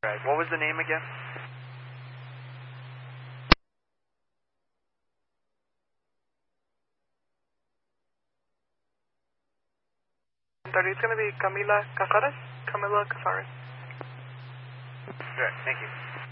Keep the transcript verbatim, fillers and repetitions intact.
Right. What was the name again? It's going to be Camila Casares. Camila Casares. Good. Thank you.